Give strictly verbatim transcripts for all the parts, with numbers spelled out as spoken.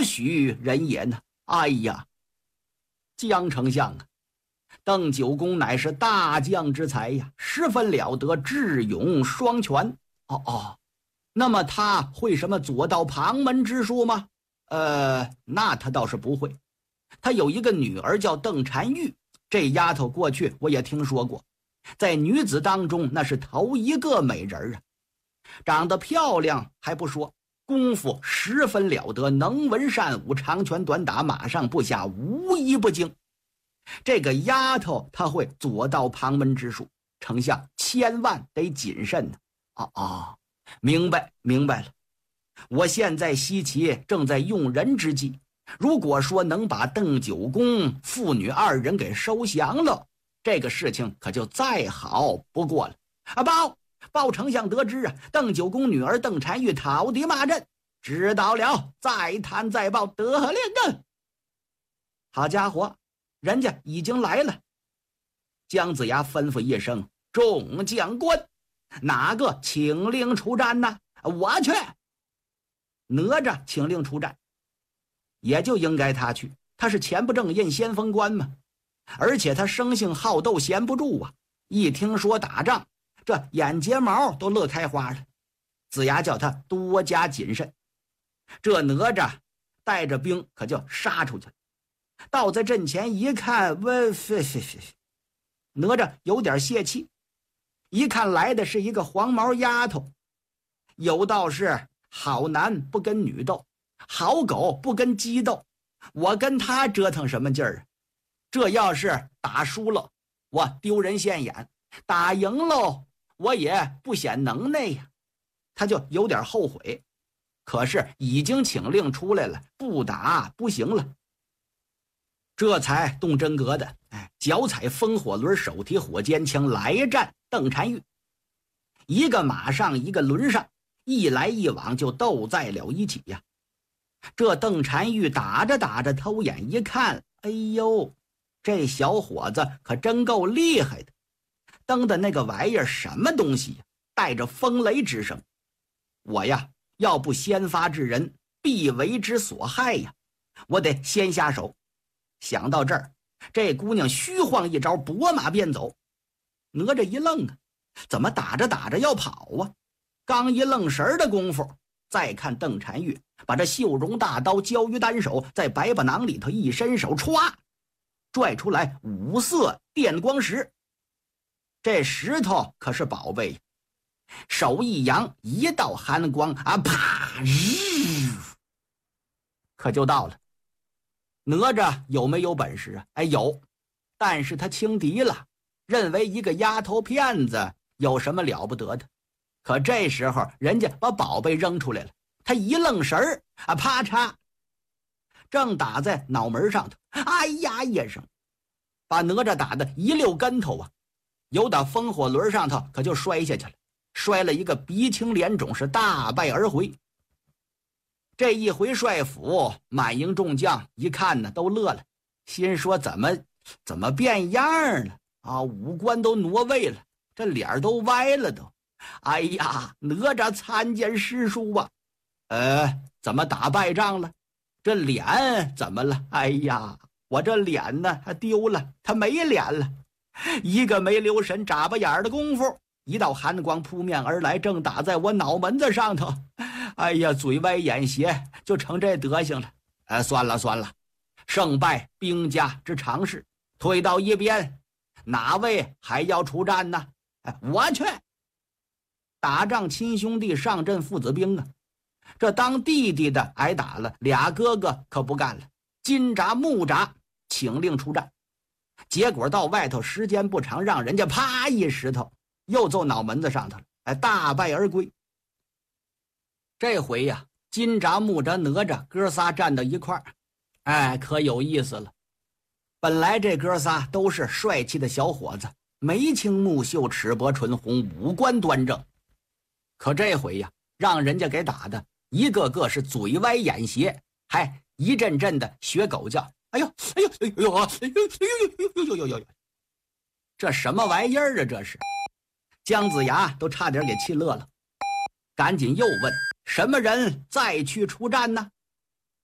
许人也呢？哎呀，江丞相啊，邓九公乃是大将之才呀，十分了得，智勇双全。哦哦，那么他会什么左道旁门之术吗？呃，那他倒是不会。他有一个女儿叫邓婵玉，这丫头过去我也听说过，在女子当中那是头一个美人啊，长得漂亮还不说，功夫十分了得，能文善武，长拳短打，马上步下，无一不精。这个丫头她会左道旁门之术，丞相千万得谨慎呢。啊啊，明白明白了。我现在西岐正在用人之际，如果说能把邓九公父女二人给收降了，这个事情可就再好不过了。啊，报报丞相得知啊，邓九公女儿邓婵玉讨敌骂阵，知道了，再谈再报，得令啊！好家伙，人家已经来了。姜子牙吩咐一声：“众将官，哪个请令出战呢？我去。”哪吒请令出战，也就应该他去，他是前不正印先锋官嘛，而且他生性好斗，闲不住啊，一听说打仗，这眼睫毛都乐开花了。子牙叫他多加谨慎。这哪吒带着兵可就杀出去了，到在阵前一看，喂，哪吒有点泄气，一看来的是一个黄毛丫头。有道是好男不跟女斗，好狗不跟鸡斗，我跟他折腾什么劲儿啊？这要是打输了，我丢人现眼；打赢喽，我也不显能耐呀。他就有点后悔，可是已经请令出来了，不打不行了。这才动真格的，哎，脚踩风火轮，手提火尖枪来战邓婵玉。一个马上，一个轮上，一来一往就斗在了一起呀。这邓婵玉打着打着，偷眼一看，哎呦，这小伙子可真够厉害的，蹬的那个玩意儿什么东西呀？带着风雷之声。我呀，要不先发制人，必为之所害呀，我得先下手。想到这儿，这姑娘虚晃一招，拨马便走。哪吒一愣啊，怎么打着打着要跑啊？刚一愣神的功夫，再看邓婵玉把这绣绒大刀交于单手，在百宝囊里头一伸手，歘，拽出来五色电光石。这石头可是宝贝，手一扬，一道寒光啊，啪，日，可就到了。哪吒有没有本事啊？哎，有，但是他轻敌了，认为一个丫头片子有什么了不得的。可这时候人家把宝贝扔出来了，他一愣神儿啊，啪嚓，正打在脑门上头，哎呀一声，把哪吒打得一溜跟头啊，由打风火轮上头可就摔下去了，摔了一个鼻青脸肿，是大败而回。这一回帅府满营众将一看呢，都乐了，心说怎么怎么变样了啊？五官都挪位了，这脸都歪了都。哎呀，哪吒参见师叔啊！呃，怎么打败仗了？这脸怎么了？哎呀，我这脸呢，他丢了，他没脸了。一个没留神，眨巴眼的功夫，一道寒光扑面而来，正打在我脑门子上头。哎呀，嘴歪眼斜，就成这德行了。哎，算了算了，胜败兵家之常事，退到一边。哪位还要出战呢？哎，我去。打仗亲兄弟，上阵父子兵啊！这当弟弟的挨打了，俩哥哥可不干了。金吒、木吒请令出战，结果到外头时间不长，让人家啪一石头又揍脑门子上头了，哎，大败而归。这回呀，金吒、木吒、哪吒哥仨站到一块儿，哎，可有意思了。本来这哥仨都是帅气的小伙子，眉清目秀，齿薄唇红，五官端正。可这回呀，让人家给打的一个个是嘴歪眼斜，还一阵阵的学狗叫。哎呦哎呦哎呦哎呦哎呦哎呦哎呦！这什么玩意儿啊？这是姜子牙都差点给气乐了，赶紧又问：什么人再去出战呢？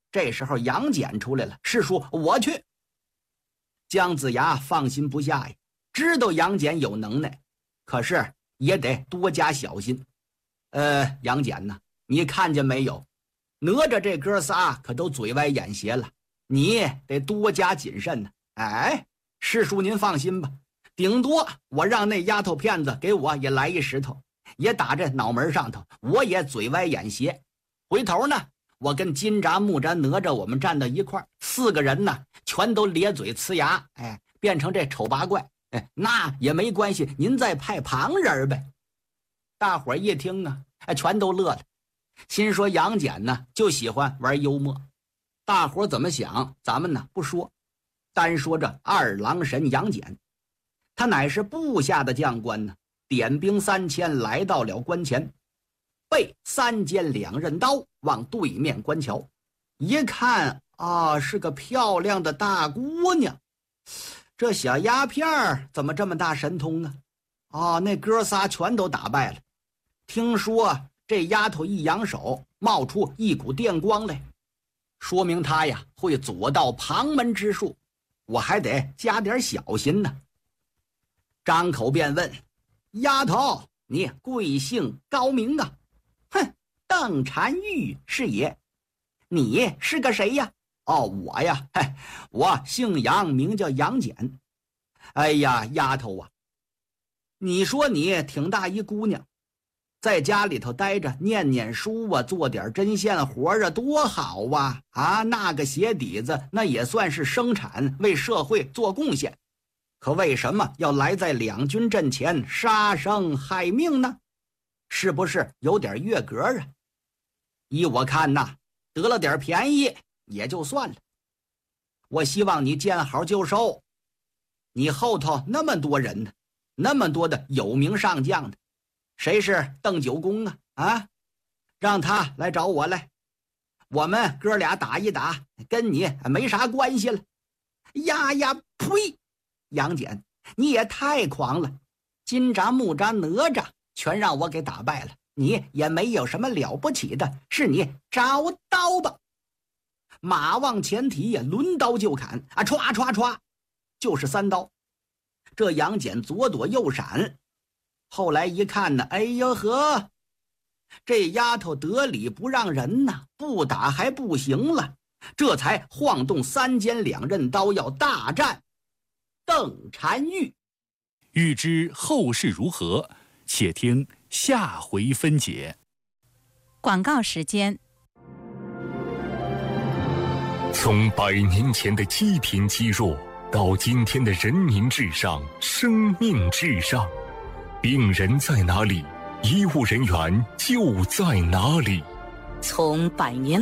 这时候杨戬出来了，师叔我去。姜子牙放心不下呀，知道杨戬有能耐，可是也得多加小心。呃，杨戬呢，你看见没有？哪吒这哥仨可都嘴歪眼斜了，你得多加谨慎呢。哎，师叔您放心吧，顶多我让那丫头片子给我也来一石头，也打这脑门上头，我也嘴歪眼斜。回头呢，我跟金吒、木吒、哪吒我们站到一块儿，四个人呢全都咧嘴呲牙，哎，变成这丑八怪，哎，那也没关系，您再派旁人呗。大伙儿一听啊，哎，全都乐了，心说杨戬呢就喜欢玩幽默。大伙儿怎么想，咱们呢不说，单说这二郎神杨戬，他乃是部下的将官呢，点兵三千来到了关前，背三尖两刃刀往对面关桥，一看啊，是个漂亮的大姑娘。这小鸦片儿怎么这么大神通呢？啊，那哥仨全都打败了。听说这丫头一扬手，冒出一股电光来，说明她呀会左道旁门之术，我还得加点小心呢。张口便问：丫头，你贵姓高名啊？哼，邓婵玉是也。你是个谁呀？哦，我呀，嘿，我姓杨，名叫杨戬。哎呀，丫头啊，你说你挺大一姑娘，在家里头待着，念念书啊，做点针线活啊，多好啊！啊，那个鞋底子，那也算是生产，为社会做贡献。可为什么要来在两军阵前杀生害命呢？是不是有点越格啊？依我看呐，得了点便宜也就算了。我希望你见好就收。你后头那么多人呢，那么多的有名上将的，谁是邓九公啊？啊，让他来找我来，我们哥俩打一打，跟你没啥关系了。呀呀，呸！杨戬，你也太狂了！金吒、木吒、哪吒全让我给打败了，你也没有什么了不起的，是你找刀吧！马往前提呀，抡刀就砍啊，歘歘歘，就是三刀。这杨戬左躲右闪，后来一看呢，哎呦呵，这丫头得理不让人呐，不打还不行了，这才晃动三尖两刃刀要大战邓婵玉。 欲知后事如何，且听下回分解。 广告时间。 从百年前的积贫积弱，到今天的人民至上、生命至上，病人在哪里，医务人员就在哪里。 从百年